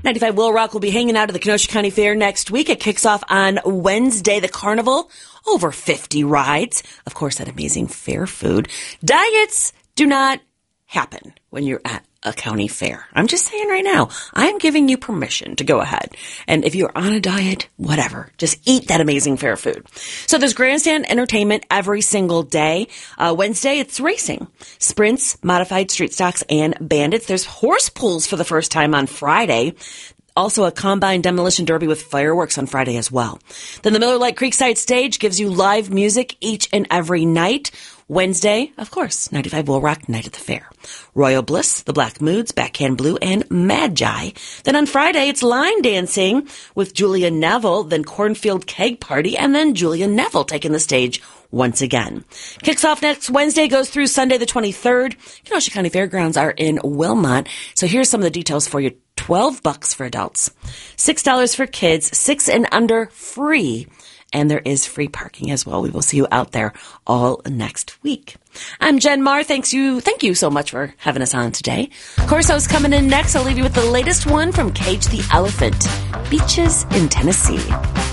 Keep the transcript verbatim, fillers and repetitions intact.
ninety-five Will Rock will be hanging out at the Kenosha County Fair next week. It kicks off on Wednesday. The carnival, over fifty rides. Of course, that amazing fair food. Diets do not happen when you're at a county fair. I'm just saying right now, I am giving you permission to go ahead. And if you're on a diet, whatever, just eat that amazing fair food. So there's grandstand entertainment every single day. Uh, Wednesday, it's racing, sprints, modified street stocks, and bandits. There's horse pulls for the first time on Friday. Also a combine demolition derby with fireworks on Friday as well. Then the Miller Lite Creekside Stage gives you live music each and every night. Wednesday, of course, ninety-five Will Rock Night at the Fair. Royal Bliss, the Black Moods, Backhand Blue, and Magi. Then on Friday, it's line dancing with Julia Neville, then Cornfield Keg Party, and then Julia Neville taking the stage once again. Kicks off next Wednesday, goes through Sunday the twenty-third. Kenosha County Fairgrounds are in Wilmot. So here's some of the details for you. twelve bucks for adults, six dollars for kids, six and under free. And there is free parking as well. We will see you out there all next week. I'm Jen Marr. Thanks you. Thank you so much for having us on today. Corso's coming in next. I'll leave you with the latest one from Cage the Elephant, Beaches in Tennessee.